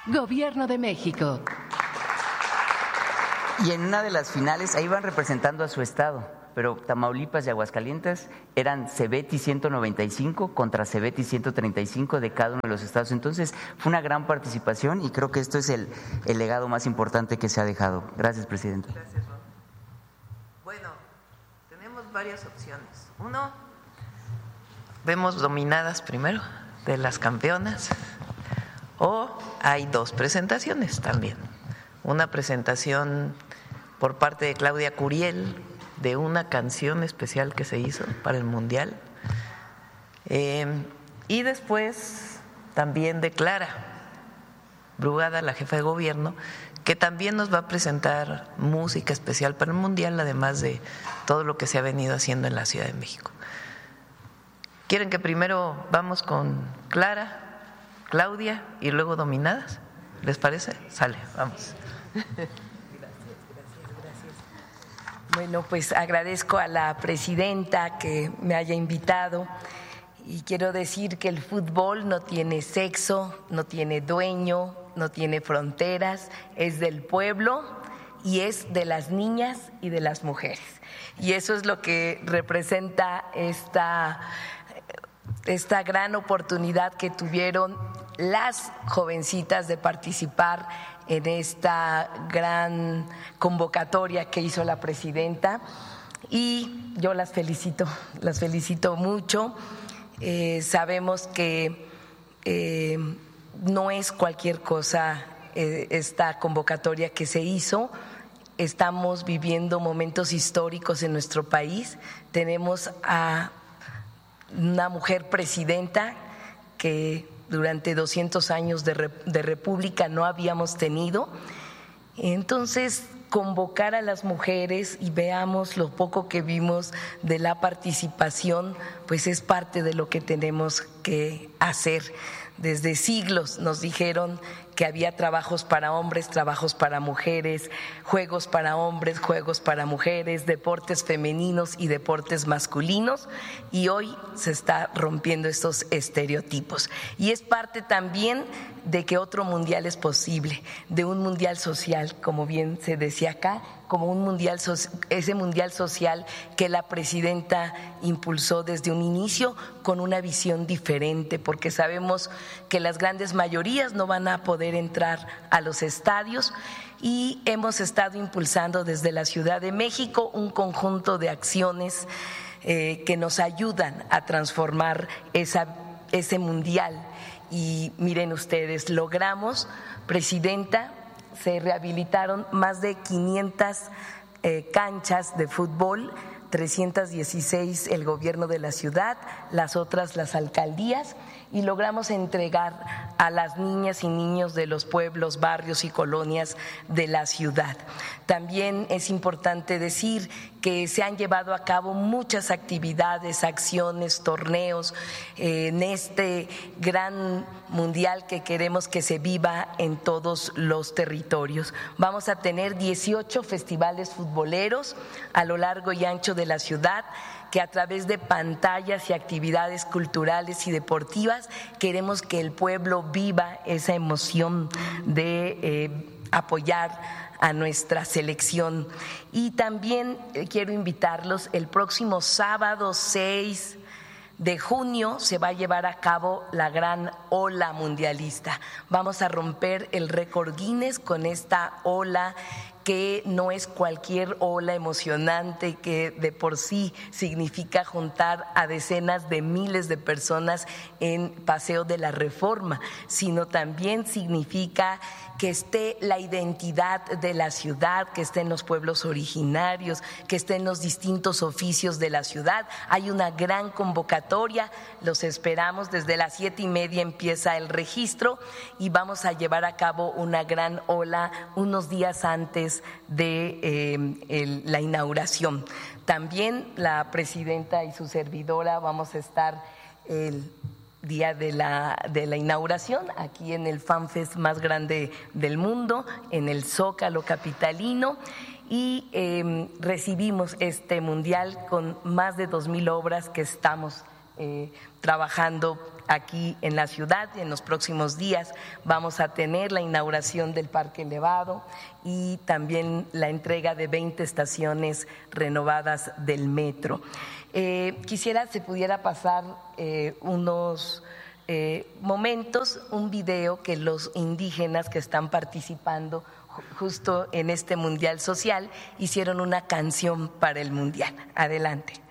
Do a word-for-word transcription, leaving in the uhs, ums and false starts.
Gobierno de México. Y en una de las finales, ahí van representando a su estado, pero Tamaulipas y Aguascalientes eran Cebeti ciento noventa y cinco contra Cebeti ciento treinta y cinco de cada uno de los estados. Entonces fue una gran participación y creo que esto es el, el legado más importante que se ha dejado. Gracias, presidente. Gracias, Ron. Bueno, tenemos varias opciones. Uno, vemos dominadas primero de las campeonas, o hay dos presentaciones también. Una presentación por parte de Claudia Curiel de una canción especial que se hizo para el Mundial, eh, y después también de Clara Brugada, la jefa de gobierno, que también nos va a presentar música especial para el Mundial, además de todo lo que se ha venido haciendo en la Ciudad de México. ¿Quieren que primero vamos con Clara, Claudia y luego Dominadas? ¿Les parece? Sale, vamos. Gracias, gracias, gracias. Bueno, pues agradezco a la presidenta que me haya invitado y quiero decir que el fútbol no tiene sexo, no tiene dueño, no tiene fronteras, es del pueblo y es de las niñas y de las mujeres. Y eso es lo que representa esta, esta gran oportunidad que tuvieron las jovencitas de participar en esta gran convocatoria que hizo la presidenta, y yo las felicito, las felicito mucho. Eh, sabemos que eh, no es cualquier cosa eh, esta convocatoria que se hizo. Estamos viviendo momentos históricos en nuestro país. Tenemos a una mujer presidenta que durante doscientos años de, de república no habíamos tenido. Entonces, convocar a las mujeres y veamos lo poco que vimos de la participación, pues es parte de lo que tenemos que hacer. Desde siglos nos dijeron que había trabajos para hombres, trabajos para mujeres, juegos para hombres, juegos para mujeres, deportes femeninos y deportes masculinos, y hoy se está rompiendo estos estereotipos. Y es parte también de que otro mundial es posible, de un mundial social, como bien se decía acá, como un mundial, ese mundial social que la presidenta impulsó desde un inicio con una visión diferente, porque sabemos que las grandes mayorías no van a poder entrar a los estadios, y hemos estado impulsando desde la Ciudad de México un conjunto de acciones eh, que nos ayudan a transformar esa, ese mundial. Y miren ustedes, logramos, presidenta, se rehabilitaron más de quinientas eh, canchas de fútbol, trescientas dieciséis el gobierno de la ciudad, las otras las alcaldías, y logramos entregar a las niñas y niños de los pueblos, barrios y colonias de la ciudad. También es importante decir que se han llevado a cabo muchas actividades, acciones, torneos eh, en este gran mundial que queremos que se viva en todos los territorios. Vamos a tener dieciocho festivales futboleros a lo largo y ancho de la ciudad, que a través de pantallas y actividades culturales y deportivas queremos que el pueblo viva esa emoción de eh, apoyar a nuestra selección. Y también quiero invitarlos, el próximo sábado seis de junio se va a llevar a cabo la gran ola mundialista. Vamos a romper el récord Guinness con esta ola, que no es cualquier ola emocionante, que de por sí significa juntar a decenas de miles de personas en Paseo de la Reforma, sino también significa que esté la identidad de la ciudad, que estén los pueblos originarios, que estén los distintos oficios de la ciudad. Hay una gran convocatoria, los esperamos, desde las siete y media empieza el registro y vamos a llevar a cabo una gran ola unos días antes de eh, el, la inauguración. También la presidenta y su servidora vamos a estar el día de la, de la inauguración aquí en el FanFest más grande del mundo, en el Zócalo capitalino, y eh, recibimos este mundial con más de dos mil obras que estamos eh, trabajando aquí en la ciudad. En los próximos días vamos a tener la inauguración del Parque Elevado y también la entrega de veinte estaciones renovadas del metro. Eh, quisiera se pudiera pasar eh, unos eh, momentos, un video que los indígenas que están participando justo en este Mundial Social hicieron una canción para el Mundial. Adelante.